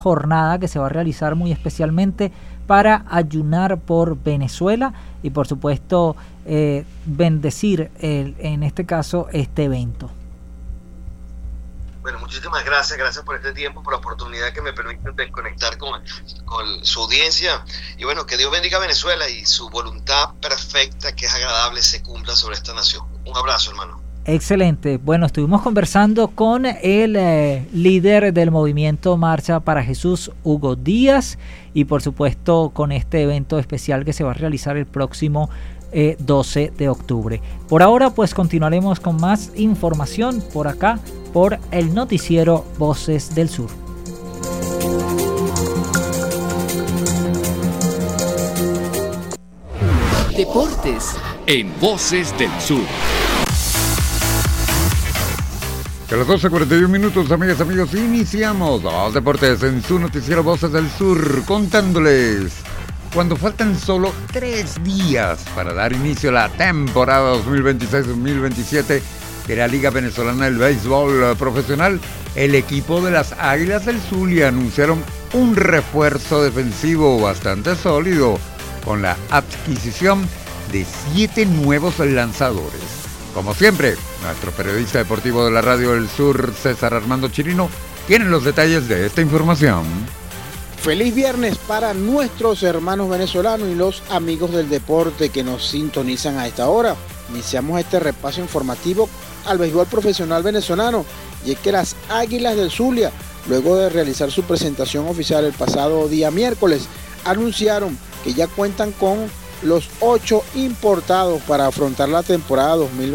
jornada que se va a realizar muy especialmente para ayunar por Venezuela y por supuesto bendecir en este caso este evento. Bueno, muchísimas gracias por este tiempo, por la oportunidad que me permiten desconectar con su audiencia. Y bueno, que Dios bendiga a Venezuela y su voluntad perfecta, que es agradable, se cumpla sobre esta nación. Un abrazo, hermano. Excelente. Bueno, estuvimos conversando con el líder del movimiento Marcha para Jesús, Hugo Díaz, y por supuesto con este evento especial que se va a realizar el próximo 12 de octubre. Por ahora, pues continuaremos con más información por acá, por el noticiero Voces del Sur. Deportes en Voces del Sur. A las 12:41, amigas, amigos, iniciamos los deportes en su noticiero Voces del Sur, contándoles cuando faltan solo 3 días para dar inicio a la temporada 2026-2027 de la Liga Venezolana del Béisbol Profesional. El equipo de las Águilas del Zulia anunciaron un refuerzo defensivo bastante sólido con la adquisición de 7 nuevos lanzadores. Como siempre, nuestro periodista deportivo de la Radio del Sur, César Armando Chirino, tiene los detalles de esta información. Feliz viernes para nuestros hermanos venezolanos y los amigos del deporte que nos sintonizan a esta hora. Iniciamos este repaso informativo al béisbol profesional venezolano, y es que las Águilas del Zulia, luego de realizar su presentación oficial el pasado día miércoles, anunciaron que ya cuentan con los 8 importados para afrontar la temporada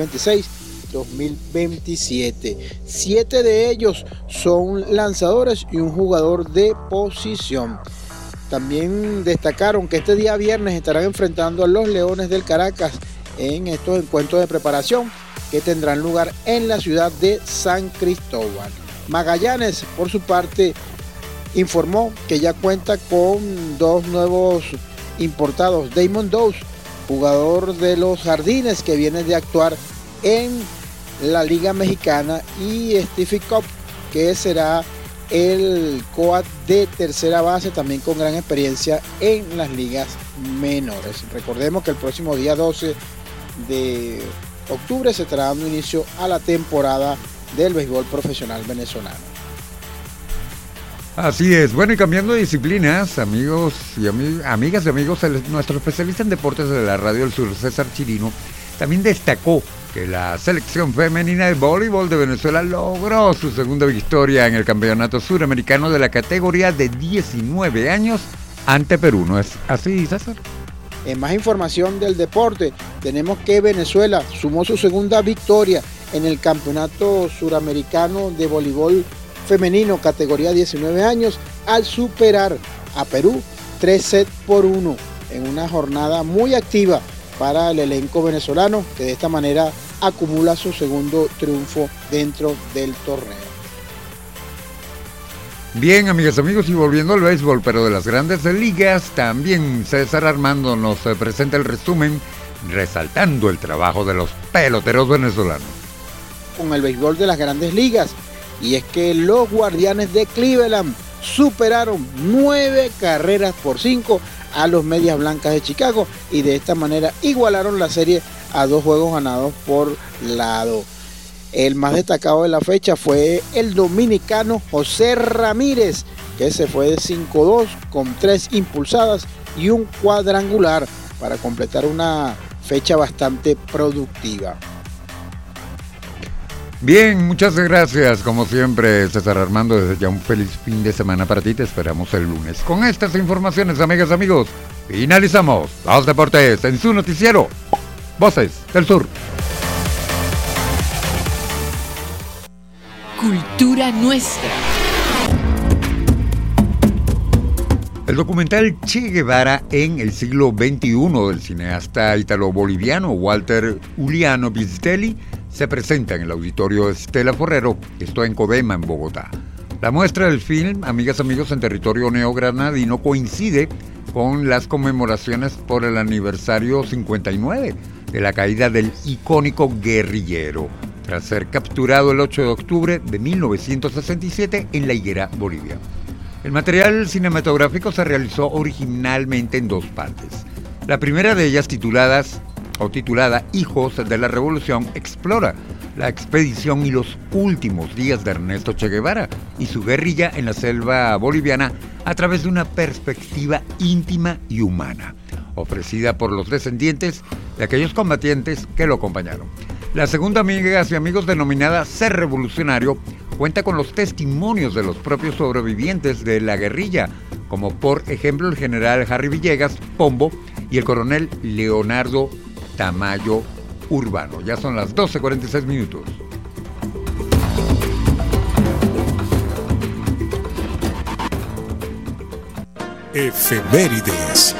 2026-2027. 7 de ellos son lanzadores y un jugador de posición. También destacaron que este día viernes estarán enfrentando a los Leones del Caracas en estos encuentros de preparación que tendrán lugar en la ciudad de San Cristóbal. Magallanes, por su parte, informó que ya cuenta con 2 nuevos importados: Damon Dowse, jugador de los Jardines que viene de actuar en la Liga Mexicana, y Stephen Cobb, que será el coach de tercera base, también con gran experiencia en las ligas menores. Recordemos que el próximo día 12 de octubre se estará dando inicio a la temporada del béisbol profesional venezolano. Así es. Bueno, y cambiando de disciplinas, amigos y amigas y amigos, nuestro especialista en deportes de la Radio del Sur, César Chirino, también destacó que la selección femenina de voleibol de Venezuela logró su segunda victoria en el campeonato suramericano de la categoría de 19 años ante Perú. ¿No es así, César? En más información del deporte, tenemos que Venezuela sumó su segunda victoria en el campeonato suramericano de voleibol femenino categoría 19 años al superar a Perú 3-1 en una jornada muy activa para el elenco venezolano, que de esta manera acumula su segundo triunfo dentro del torneo. Bien, amigas, amigos, y volviendo al béisbol, pero de las grandes ligas, también César Armando nos presenta el resumen resaltando el trabajo de los peloteros venezolanos. Con el béisbol de las grandes ligas, y es que los Guardianes de Cleveland superaron 9 carreras por 5 a los Medias Blancas de Chicago, y de esta manera igualaron la serie a 2 juegos ganados por lado. El más destacado de la fecha fue el dominicano José Ramírez, que se fue de 5-2 con 3 impulsadas y un cuadrangular para completar una fecha bastante productiva. Bien, muchas gracias, como siempre, César Armando. Desde ya un feliz fin de semana para ti, te esperamos el lunes. Con estas informaciones, amigas, amigos, finalizamos los deportes en su noticiero Voces del Sur. Cultura nuestra. El documental Che Guevara en el siglo XXI del cineasta italo-boliviano Walter Uliano Pistelli se presenta en el auditorio Estela Forrero, esto en Codema, en Bogotá. La muestra del film, amigas, amigos, en territorio neogranadino, coincide con las conmemoraciones por el aniversario 59 de la caída del icónico guerrillero, tras ser capturado el 8 de octubre de 1967 en La Higuera, Bolivia. El material cinematográfico se realizó originalmente en 2 partes. La primera de ellas, titulada Hijos de la Revolución, explora la expedición y los últimos días de Ernesto Che Guevara y su guerrilla en la selva boliviana a través de una perspectiva íntima y humana, ofrecida por los descendientes de aquellos combatientes que lo acompañaron. La segunda, Amigas y Amigos, denominada Ser Revolucionario, cuenta con los testimonios de los propios sobrevivientes de la guerrilla, como por ejemplo el general Harry Villegas, Pombo, y el coronel Leonardo Tamayo Urbano. Ya son las 12:46. Efemérides.